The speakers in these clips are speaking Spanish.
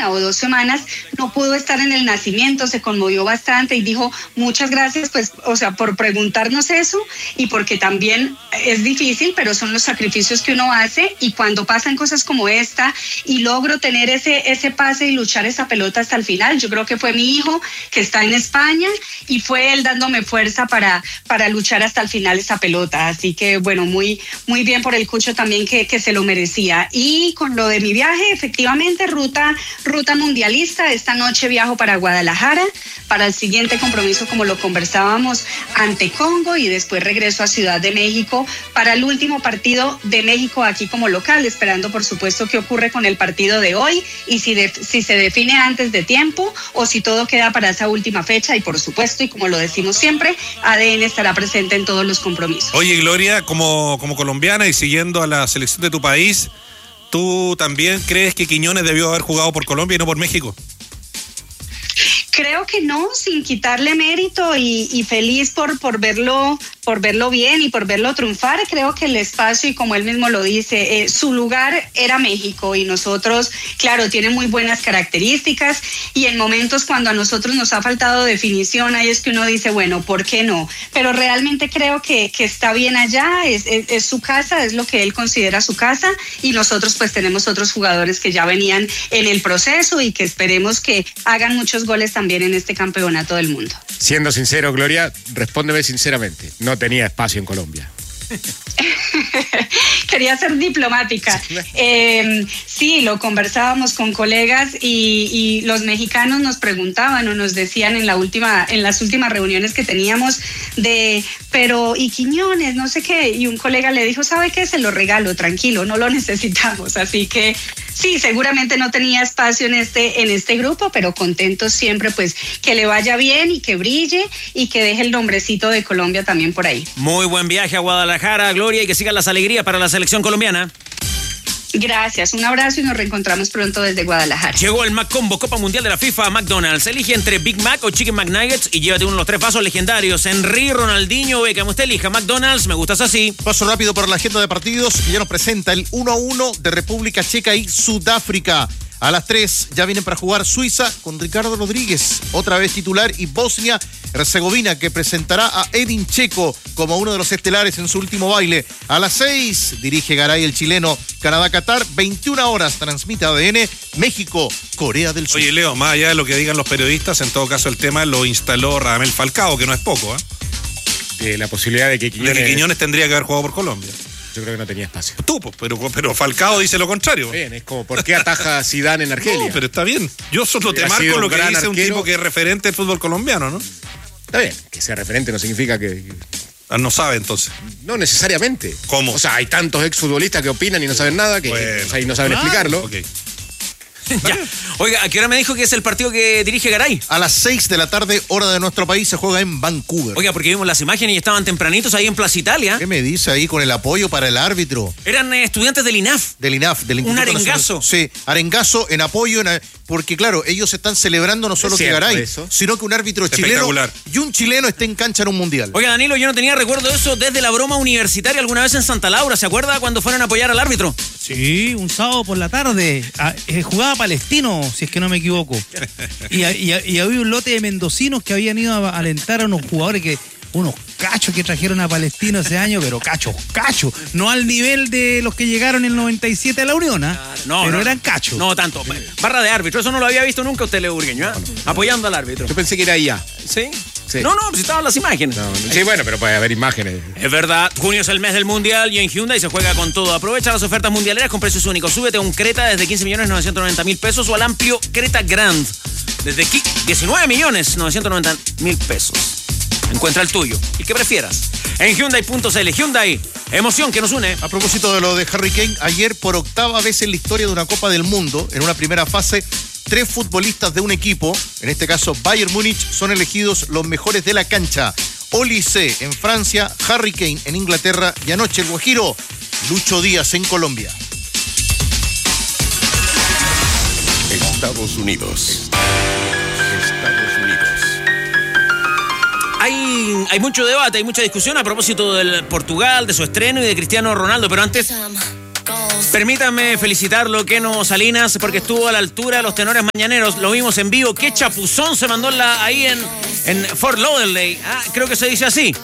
1 o 2 semanas no pudo estar en el nacimiento, se conmovió bastante y dijo muchas gracias, pues, o sea, por preguntarnos eso y porque también es difícil, pero son los sacrificios que uno hace y cuando pasan cosas como esta y logro tener ese pase y luchar esa pelota hasta el final, yo creo que fue mi hijo que está en España y fue él dándome fuerza para luchar hasta el final esa pelota, así que bueno, muy, muy bien por el Cucho también que se lo merecía. Y con lo de mi viaje, efectivamente, ruta mundialista, esta noche viajo para Guadalajara, para el siguiente compromiso como lo conversábamos ante Congo y después regreso a Ciudad de México para el último partido de México aquí como local, esperando por supuesto qué ocurre con el partido de hoy y si se define antes de tiempo o si todo queda para esa última fecha y por supuesto, y como lo decimos siempre, ADN estará presente en todos los compromisos. Oye, Gloria, como colombiana y siguiendo a la selección de tu país, ¿tú también crees que Quiñones debió haber jugado por Colombia y no por México? Creo que no, sin quitarle mérito y feliz por verlo bien y por verlo triunfar. Creo que el espacio, y como él mismo lo dice, su lugar era México y nosotros, claro, tiene muy buenas características y en momentos cuando a nosotros nos ha faltado definición, ahí es que uno dice, bueno, ¿por qué no? Pero realmente creo que está bien allá, es su casa, es lo que él considera su casa y nosotros pues tenemos otros jugadores que ya venían en el proceso y que esperemos que hagan muchos goles también en este campeonato del mundo. Siendo sincero, Gloria, respóndeme sinceramente, no tenía espacio en Colombia. Quería ser diplomática. Sí, lo conversábamos con colegas y los mexicanos nos preguntaban o nos decían en las últimas reuniones que teníamos pero ¿y Quiñones? No sé qué. Y un colega le dijo, ¿sabe qué? Se lo regalo, tranquilo, no lo necesitamos. Así que sí, seguramente no tenía espacio en este grupo, pero contentos siempre, pues, que le vaya bien y que brille y que deje el nombrecito de Colombia también por ahí. Muy buen viaje a Guadalajara, Gloria, y que sigan las alegrías para la selección colombiana. Gracias, un abrazo y nos reencontramos pronto desde Guadalajara. Llegó el McCombo, Copa Mundial de la FIFA a McDonald's. Elige entre Big Mac o Chicken McNuggets y llévate uno de los 3 pasos legendarios. Henry, Ronaldinho, Beckham. Usted elija McDonald's, me gustas así. Paso rápido por la agenda de partidos que ya nos presenta el 1-1 de República Checa y Sudáfrica. A las 3 ya vienen para jugar Suiza con Ricardo Rodríguez, otra vez titular, y Bosnia-Herzegovina, que presentará a Edin Dzeko como uno de los estelares en su último baile. A las 6 dirige Garay el chileno, Canadá-Qatar, 21 horas transmite ADN, México-Corea del Sur. Oye, Leo, más allá de lo que digan los periodistas, en todo caso el tema lo instaló Radamel Falcao, que no es poco, La posibilidad de que Quiñones tendría que haber jugado por Colombia. Yo creo que no tenía espacio. Tú, pero Falcao dice lo contrario. Bien, es como, ¿por qué ataja Zidane en Argelia? No, pero está bien. Yo solo te marco lo que dice un tipo que es referente del fútbol colombiano, ¿no? Está bien, que sea referente no significa que... No sabe, entonces. No necesariamente. ¿Cómo? O sea, hay tantos exfutbolistas que opinan y no saben nada, y no saben explicarlo. Okay. Ya. Oiga, ¿a qué hora me dijo que es el partido que dirige Garay? A las 6 de la tarde, hora de nuestro país, se juega en Vancouver. Oiga, porque vimos las imágenes y estaban tempranitos ahí en Plaza Italia. ¿Qué me dice ahí con el apoyo para el árbitro? Eran estudiantes del INAF. Del Instituto Un arengazo. Nacional. Sí, arengazo en apoyo, porque claro, ellos están celebrando no solo que Garay, sino que un árbitro chileno y un chileno esté en cancha en un mundial. Oiga, Danilo, yo no tenía recuerdo de eso desde la broma universitaria alguna vez en Santa Laura. ¿Se acuerda cuando fueron a apoyar al árbitro? Sí, un sábado por la tarde. Jugaba Palestino, si es que no me equivoco. Y había un lote de mendocinos que habían ido a alentar a unos jugadores unos cachos que trajeron a Palestino ese año, pero cachos. No al nivel de los que llegaron en el 97 a la Unión, pero eran cachos. No tanto. Barra de árbitro, eso no lo había visto nunca usted, Leo Burgueño, apoyando al árbitro. Yo pensé que era IA. ¿Sí? No, pues estaban las imágenes. Sí, bueno, pero puede haber imágenes. Es verdad, junio es el mes del Mundial y en Hyundai se juega con todo. Aprovecha las ofertas mundialeras con precios únicos. Súbete a un Creta desde 15.990.000 pesos o al amplio Creta Grand desde 19.990.000 pesos. Encuentra el tuyo, el que prefieras, en Hyundai.cl. Hyundai, emoción que nos une. A propósito de lo de Harry Kane, ayer por 8ª vez en la historia de una Copa del Mundo, en una primera fase, 3 futbolistas de un equipo, en este caso Bayern Múnich, son elegidos los mejores de la cancha. Olise en Francia, Harry Kane en Inglaterra y anoche el Guajiro, Lucho Díaz en Colombia. Estados Unidos. Hay mucho debate, hay mucha discusión a propósito del Portugal, de su estreno y de Cristiano Ronaldo, pero antes Permítanme felicitarlo, Keno Salinas, porque estuvo a la altura de los tenores mañaneros. Lo vimos en vivo. Qué chapuzón se mandó ahí en Fort Lauderdale. Creo que se dice así.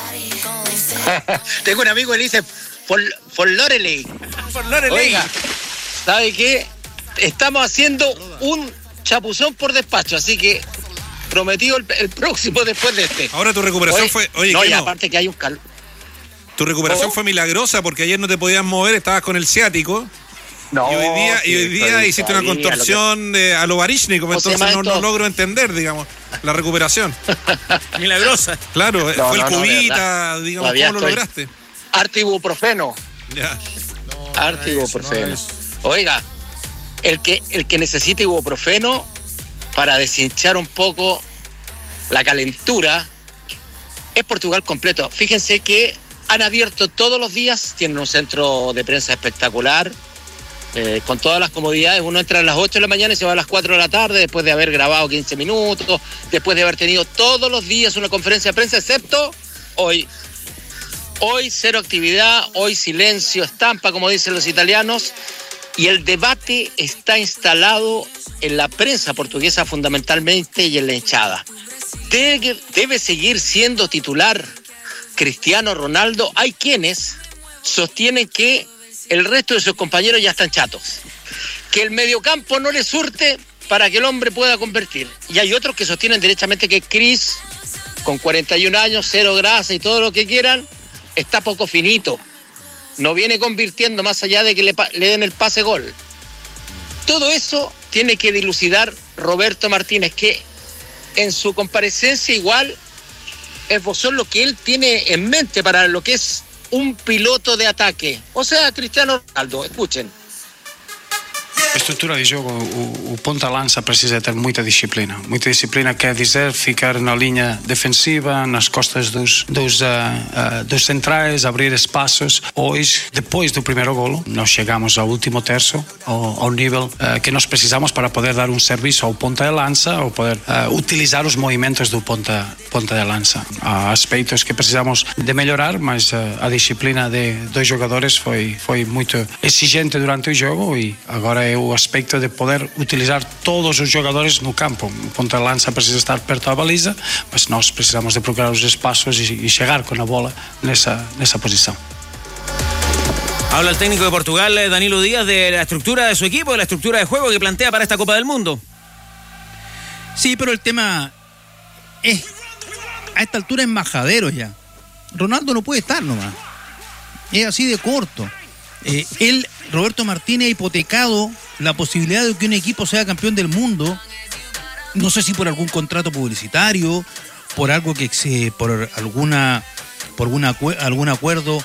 Tengo un amigo que le dice Fort Lauderdale. Oiga, ¿sabe qué? Estamos haciendo un chapuzón por despacho, así que prometido el próximo después de este. Ahora tu recuperación fue... Oye, no, y Keno, aparte que hay un calor. tu recuperación fue milagrosa porque ayer no te podías mover, estabas con el ciático. No, y hoy día hiciste una contorsión a lo Baryshnikov, entonces no logro entender, digamos, la recuperación. Milagrosa. Claro, fue el cubita, digamos, ¿cómo lo lograste? Artibuprofeno. Ya. Artibuprofeno. Oiga, el que necesita ibuprofeno para deshinchar un poco la calentura es Portugal completo. Fíjense que han abierto todos los días, tienen un centro de prensa espectacular, con todas las comodidades. Uno entra a las 8 de la mañana y se va a las 4 de la tarde después de haber grabado 15 minutos, después de haber tenido todos los días una conferencia de prensa, excepto hoy. Hoy cero actividad, hoy silencio, estampa, como dicen los italianos, y el debate está instalado en la prensa portuguesa fundamentalmente y en la hinchada. ¿Debe seguir siendo titular Cristiano Ronaldo? Hay quienes sostienen que el resto de sus compañeros ya están chatos, que el mediocampo no le surte para que el hombre pueda convertir. Y hay otros que sostienen derechamente que Cris, con 41 años, cero grasa y todo lo que quieran, está poco finito. No viene convirtiendo más allá de que le den el pase gol. Todo eso tiene que dilucidar Roberto Martínez, que en su comparecencia igual esbozó lo que él tiene en mente para lo que es un piloto de ataque. O sea, Cristiano Ronaldo, escuchen. A estrutura de jogo, o ponta-lança precisa ter muita disciplina. Muita disciplina quer dizer ficar na linha defensiva, nas costas dos centrais, abrir espaços. Hoje, depois do primeiro golo, nós chegamos ao último terço, ao nível que nós precisamos para poder dar um serviço ao ponta de lança ou poder utilizar os movimentos do ponta de lança. Há aspectos que precisamos de melhorar, mas a disciplina de dois jogadores foi muito exigente durante o jogo e agora é o aspecto de poder utilizar todos os jogadores no campo. O ponta de lança precisa estar perto da baliza, mas nós precisamos de procurar os espaços e chegar com a bola nessa posição. Habla el técnico de Portugal, Danilo Díaz, de la estructura de su equipo, de la estructura de juego que plantea para esta Copa del Mundo. Sí, pero el tema es, a esta altura es majadero ya. Ronaldo no puede estar nomás. Es así de corto. Roberto Martínez ha hipotecado la posibilidad de que un equipo sea campeón del mundo, no sé si por algún contrato publicitario, por algo por algún acuerdo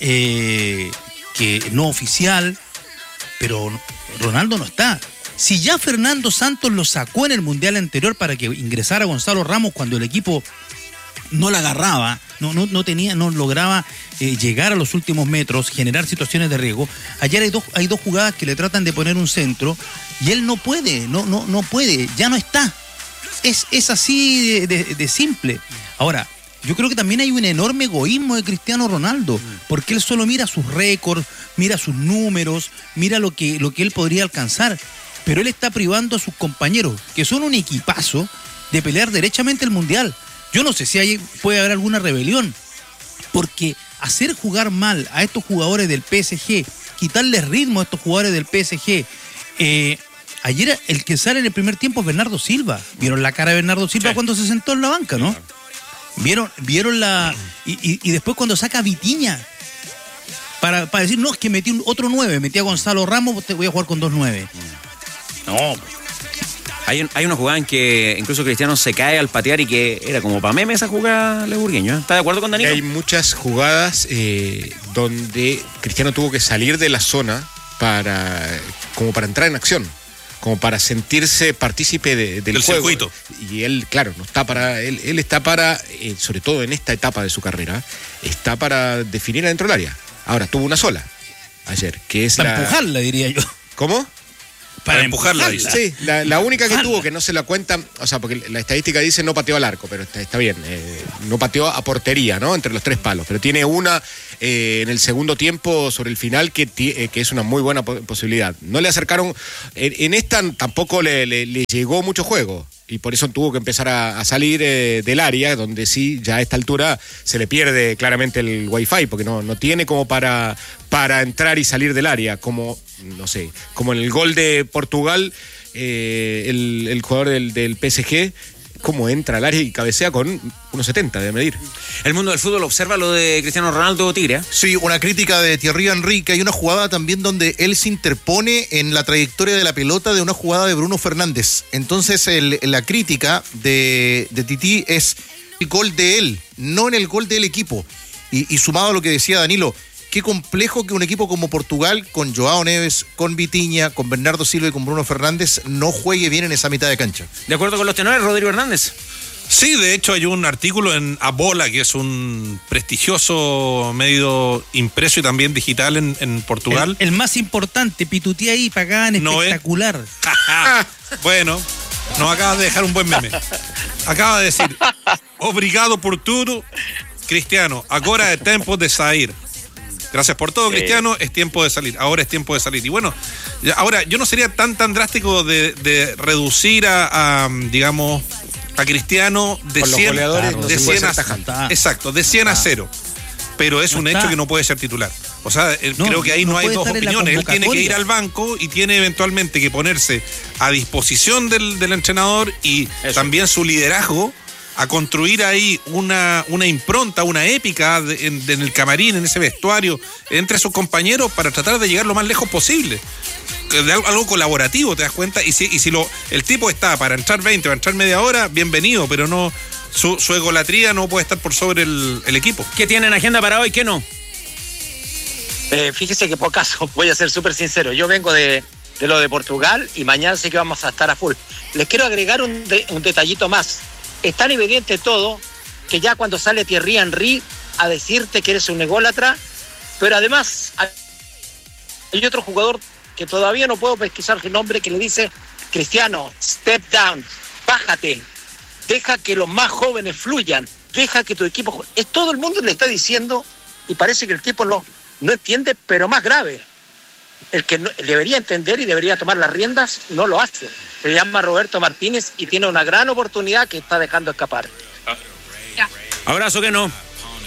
que no oficial, pero Ronaldo no está. Si ya Fernando Santos lo sacó en el Mundial anterior para que ingresara Gonzalo Ramos cuando el equipo no la agarraba, no lograba llegar a los últimos metros, generar situaciones de riesgo. Ayer hay dos jugadas que le tratan de poner un centro y él no puede, no puede, ya no está. Es así de simple. Ahora, yo creo que también hay un enorme egoísmo de Cristiano Ronaldo, porque él solo mira sus récords, mira sus números, mira lo que él podría alcanzar, pero él está privando a sus compañeros, que son un equipazo, de pelear derechamente el Mundial. Yo no sé si puede haber alguna rebelión, porque hacer jugar mal a estos jugadores del PSG, quitarles ritmo a estos jugadores del PSG. Ayer el que sale en el primer tiempo es Bernardo Silva. ¿Vieron la cara de Bernardo Silva cuando se sentó en la banca, no? ¿Vieron la... Y después cuando saca a Vitinha para decir, no, es que metí otro 9, metí a Gonzalo Ramos, te voy a jugar con 2-9. No. Hay una jugada en que incluso Cristiano se cae al patear y que era como para meme esa jugada leburgueño. ¿Está de acuerdo con Danilo? Hay muchas jugadas donde Cristiano tuvo que salir de la zona como para entrar en acción, como para sentirse partícipe del juego. Circuito. Y él, claro, no está para. Él está para, sobre todo en esta etapa de su carrera, está para definir adentro del área. Ahora, tuvo una sola ayer, que es para empujarla, diría yo. ¿Cómo? para empujarla. Sí, la única que tuvo que no se la cuentan, o sea, porque la estadística dice no pateó al arco, pero está bien, no pateó a portería, ¿no? Entre los 3 palos, pero tiene una en el segundo tiempo sobre el final que es una muy buena posibilidad. No le acercaron, en esta tampoco le llegó mucho juego. Y por eso tuvo que empezar a salir del área, donde sí, ya a esta altura se le pierde claramente el wifi, porque no tiene como para entrar y salir del área, como, no sé, como en el gol de Portugal, el jugador del PSG, cómo entra al área y cabecea con 1.70 de medir. El mundo del fútbol observa lo de Cristiano Ronaldo Tigre. Sí, una crítica de Thierry Henry, que hay una jugada también donde él se interpone en la trayectoria de la pelota de una jugada de Bruno Fernández. Entonces la crítica de Tití es el gol de él, no en el gol del equipo. Y sumado a lo que decía Danilo, qué complejo que un equipo como Portugal, con Joao Neves, con Vitinha, con Bernardo Silva y con Bruno Fernández, no juegue bien en esa mitad de cancha. De acuerdo con los tenores, Rodrigo Hernández. Sí, de hecho hay un artículo en A Bola, que es un prestigioso medio impreso y también digital en Portugal. El más importante, Pitutí ahí, pagaban espectacular. Bueno, nos acabas de dejar un buen meme. Acaba de decir, obrigado por todo, Cristiano, agora é tempo de sair. Gracias por todo, Cristiano, es tiempo de salir. Ahora es tiempo de salir. Y bueno, ahora yo no sería tan drástico de reducir digamos, a Cristiano de 100 a 0. Pero es un hecho que no puede ser titular. O sea, creo que ahí no hay dos opiniones. Él tiene que ir al banco y tiene eventualmente que ponerse a disposición del entrenador y también su liderazgo a construir ahí una impronta, una épica en el camarín, en ese vestuario, entre sus compañeros para tratar de llegar lo más lejos posible. De algo colaborativo, ¿te das cuenta? Y si el tipo está para entrar 20, para entrar media hora, bienvenido, pero no su egolatría no puede estar por sobre el equipo. ¿Qué tienen agenda para hoy? ¿Qué no? Fíjese que por caso, voy a ser súper sincero, yo vengo de lo de Portugal y mañana sé que vamos a estar a full. Les quiero agregar un detallito más. Es tan evidente todo que ya cuando sale Thierry Henry a decirte que eres un ególatra, pero además hay otro jugador que todavía no puedo pesquisar su nombre, que le dice: Cristiano, step down, bájate, deja que los más jóvenes fluyan, deja que tu equipo... Todo el mundo le está diciendo y parece que el tipo no entiende, pero más grave, el que debería entender y debería tomar las riendas no lo hace. Se llama Roberto Martínez y tiene una gran oportunidad que está dejando escapar. Abrazo, que no.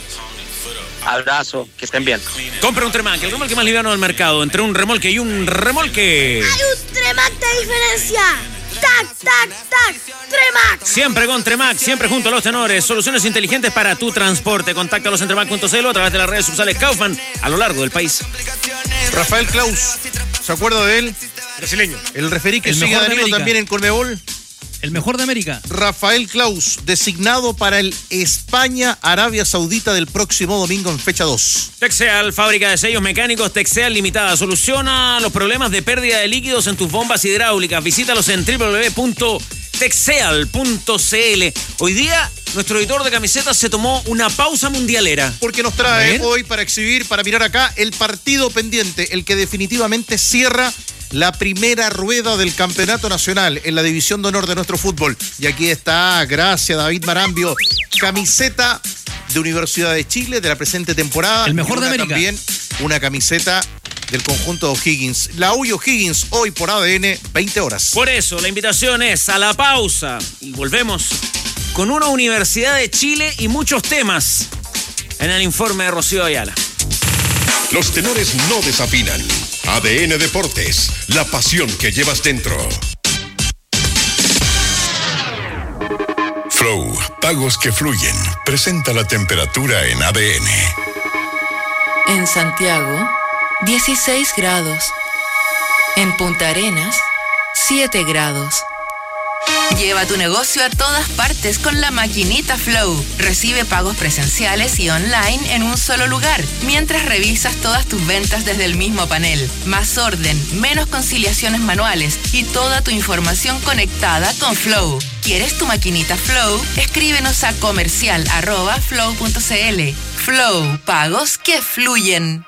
Abrazo, que estén bien. Compra un Tremac, el remolque más liviano del mercado. Entre un remolque y un remolque. ¡Hay un Tremac de diferencia! ¡Tac, tac, tac! ¡Tremac! Siempre con Tremac, siempre junto a los tenores. Soluciones inteligentes para tu transporte. Contáctalos en tremac.cl o a través de las redes sociales Kaufman a lo largo del país. Rafael Claus, ¿se acuerda de él? Brasileño. El referí que sigue a Danilo también en Conmebol. El mejor de América. Rafael Claus, designado para el España-Arabia Saudita del próximo domingo en fecha 2. Texeal, fábrica de sellos mecánicos Texeal Limitada. Soluciona los problemas de pérdida de líquidos en tus bombas hidráulicas. Visítalos en www.texeal.cl. Hoy día, nuestro editor de camisetas se tomó una pausa mundialera. Porque nos trae hoy para exhibir, para mirar acá, el partido pendiente, el que definitivamente cierra la primera rueda del campeonato nacional en la división de honor de nuestro fútbol. Y aquí está, gracias David Marambio, camiseta de Universidad de Chile de la presente temporada. El mejor de América. También una camiseta del conjunto de O'Higgins. La UI O'Higgins, hoy por ADN, 20 horas. Por eso, la invitación es a la pausa. Y volvemos con una Universidad de Chile y muchos temas en el informe de Rocío Ayala. Los tenores no desafinan. ADN Deportes, la pasión que llevas dentro. Flow, pagos que fluyen. Presenta la temperatura en ADN. En Santiago, 16 grados. En Punta Arenas, 7 grados. Lleva tu negocio a todas partes con la maquinita Flow. Recibe pagos presenciales y online en un solo lugar, mientras revisas todas tus ventas desde el mismo panel. Más orden, menos conciliaciones manuales y toda tu información conectada con Flow. ¿Quieres tu maquinita Flow? Escríbenos a comercial@flow.cl. Flow, pagos que fluyen.